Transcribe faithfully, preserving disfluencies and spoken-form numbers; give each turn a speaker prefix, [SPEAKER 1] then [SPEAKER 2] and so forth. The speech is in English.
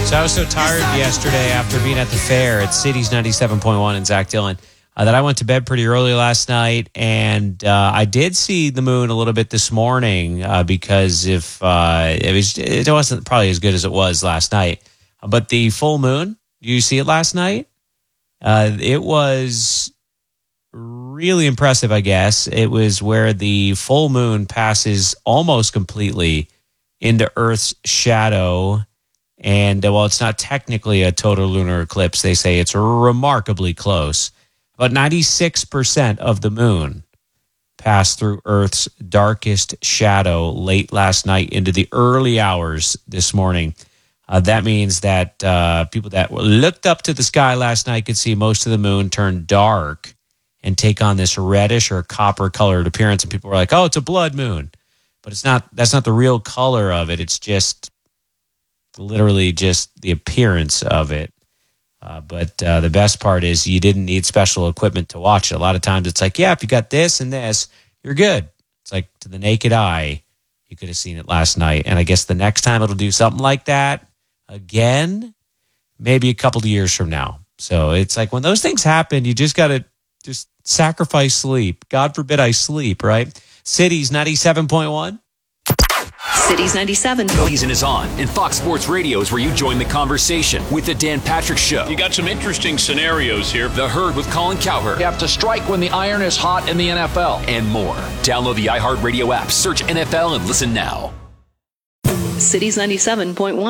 [SPEAKER 1] So I was so tired yesterday after being at the fair at Cities ninety-seven point one and Zach Dillon uh, that I went to bed pretty early last night, and uh, I did see the moon a little bit this morning uh, because if uh, it was, it wasn't probably as good as it was last night. But the full moon, you see it last night? Uh, it was really impressive, I guess. It was where the full moon passes almost completely into Earth's shadow. And uh, while it's not technically a total lunar eclipse, they say it's remarkably close. About ninety-six percent of the moon passed through Earth's darkest shadow late last night into the early hours this morning. Uh, that means that uh, people that looked up to the sky last night could see most of the moon turn dark and take on this reddish or copper-colored appearance. And people were like, oh, it's a blood moon. But it's not. That's not the real color of it. It's just literally just the appearance of it. Uh, but uh, the best part is you didn't need special equipment to watch it. A lot of times it's like, yeah, if you got this and this, you're good. It's like to the naked eye, you could have seen it last night. And I guess the next time it'll do something like that again, maybe a couple of years from now. So it's like when those things happen, you just got to just sacrifice sleep. God forbid I sleep, right? Cities ninety-seven point one.
[SPEAKER 2] Cities ninety-seven.
[SPEAKER 3] The season is on, and Fox Sports Radio is where you join the conversation with the Dan Patrick Show.
[SPEAKER 4] You got some interesting scenarios here.
[SPEAKER 3] The Herd with Colin Cowherd.
[SPEAKER 5] You have to strike when the iron is hot in the N F L.
[SPEAKER 3] And more. Download the iHeartRadio app, search N F L, and listen now.
[SPEAKER 2] Cities ninety-seven point one.